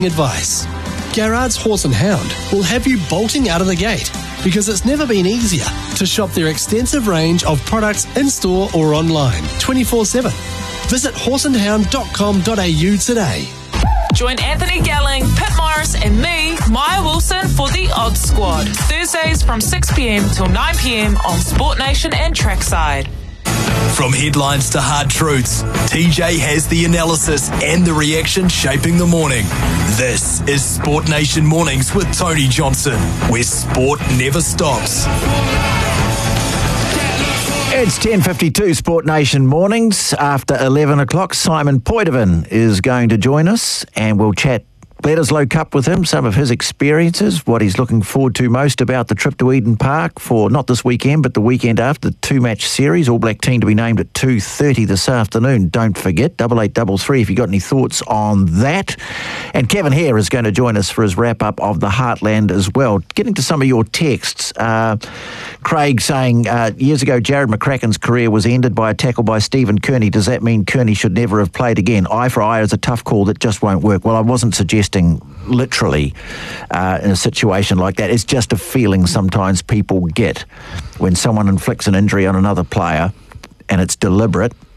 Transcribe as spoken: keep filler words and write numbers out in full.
advice. Garrard's Horse and Hound will have you bolting out of the gate because it's never been easier to shop their extensive range of products in-store or online twenty-four seven. Visit horse and hound dot com dot a u today. Join Anthony Gelling, Pit Morris and me, Maya Wilson, for The Odd Squad. Thursdays from six p.m. till nine p.m. on Sport Nation and Trackside. From headlines to hard truths, T J has the analysis and the reaction shaping the morning. This is Sport Nation Mornings with Tony Johnson, where sport never stops. It's ten fifty-two Sport Nation Mornings. After eleven o'clock, Simon Poidevin is going to join us and we'll chat Bledisloe Cup with him, some of his experiences, what he's looking forward to most about the trip to Eden Park for not this weekend, but the weekend after, the two-match series. All Black team to be named at two thirty this afternoon. Don't forget, double eight double three if you've got any thoughts on that. And Kevin Hare is going to join us for his wrap-up of the Heartland as well. Getting to some of your texts, uh, Craig saying, uh, years ago, Jared McCracken's career was ended by a tackle by Stephen Kearney. Does that mean Kearney should never have played again? Eye for eye is a tough call that just won't work. Well, I wasn't suggesting literally uh, in a situation like that. It's just a feeling sometimes people get when someone inflicts an injury on another player and it's deliberate.